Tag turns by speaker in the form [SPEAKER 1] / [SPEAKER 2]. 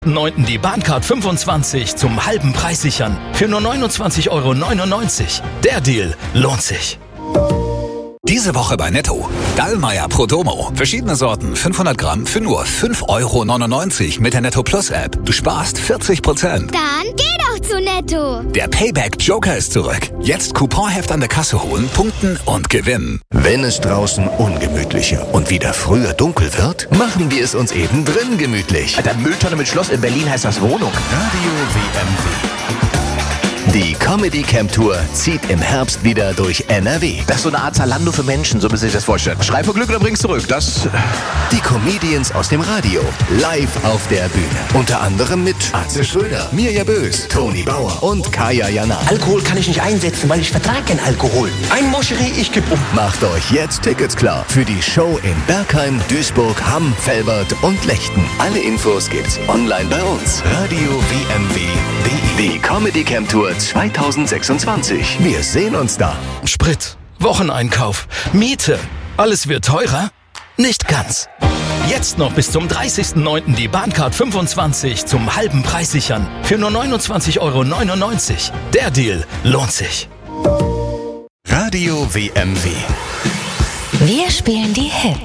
[SPEAKER 1] 9. die Bahncard 25 zum halben Preis sichern. Für nur 29,99 €. Der Deal lohnt sich.
[SPEAKER 2] Diese Woche bei Netto. Dallmayr Prodomo. Verschiedene Sorten, 500 Gramm für nur 5,99 € mit der Netto Plus App. Du sparst 40%.
[SPEAKER 3] Dann geh doch zu Netto.
[SPEAKER 2] Der Payback Joker ist zurück. Jetzt Couponheft an der Kasse holen, punkten und gewinnen.
[SPEAKER 4] Wenn es draußen ungemütlicher und wieder früher dunkel wird, machen wir es uns eben drin gemütlich.
[SPEAKER 5] Alter, Mülltonne mit Schloss in Berlin heißt das Wohnung.
[SPEAKER 4] Radio WMW. Die Comedy Camp Tour zieht im Herbst wieder durch NRW.
[SPEAKER 5] Das ist so eine Art Zalando für Menschen, so müssen Sie sich das vorstellen. Schrei vor Glück oder bring's zurück.
[SPEAKER 4] Die Comedians aus dem Radio, live auf der Bühne. Unter anderem mit Atze Schröder, Mirja Bös, Toni Bauer und Kaya Jana.
[SPEAKER 5] Alkohol kann ich nicht einsetzen, weil ich vertrage keinen Alkohol. Ein Moscherie, ich kipp um.
[SPEAKER 4] Macht euch jetzt Tickets klar für die Show in Bergheim, Duisburg, Hamm, Velbert und Lechten. Alle Infos gibt's online bei uns. Radio WMW.de. Die Comedy Camp Tour 2026. Wir sehen uns da.
[SPEAKER 1] Sprit, Wocheneinkauf, Miete. Alles wird teurer? Nicht ganz. Jetzt noch bis zum 30.09. die Bahncard 25 zum halben Preis sichern. Für nur 29,99 €. Der Deal lohnt sich.
[SPEAKER 4] Radio WMW.
[SPEAKER 6] Wir spielen die Hits.